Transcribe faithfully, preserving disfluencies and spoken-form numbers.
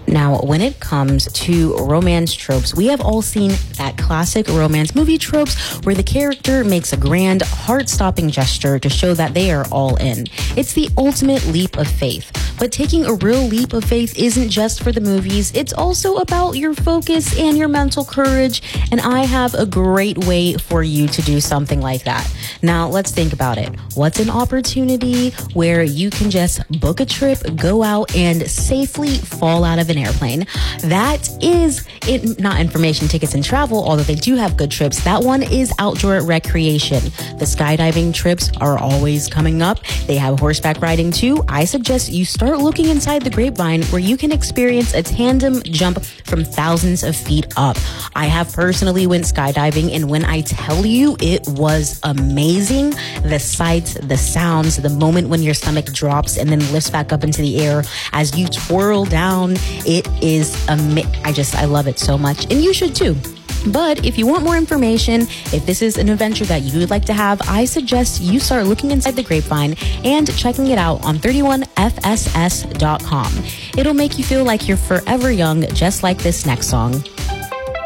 Now, when it comes to romance tropes, we have all seen that classic romance movie tropes where the character makes a grand, heart-stopping gesture to show that they are all in. It's the ultimate leap of faith. But taking a real leap of faith isn't just for the movies. It's also about your focus and your mental courage. And I have a great way for you to do something like that. Now, let's think about it. What's an opportunity where you can just book a trip, go out, and safely fall out of an airplane? That is it, not information, tickets, and travel, although they do have good trips. That one is outdoor recreation. The skydiving trips are always coming up. They have horseback riding too. I suggest you start looking inside the Grapevine, where you can experience a tandem jump from thousands of feet up. I have personally went skydiving, and when I tell you, it was amazing. The sights, the sounds, the moment when your stomach drops and then lifts back up into the air as you twirl down, it is amazing. I just, I love it so much, and you should too. But if you want more information, if this is an adventure that you would like to have, I suggest you start looking inside the Grapevine and checking it out on thirty-one F S S dot com. It'll make you feel like you're forever young, just like this next song.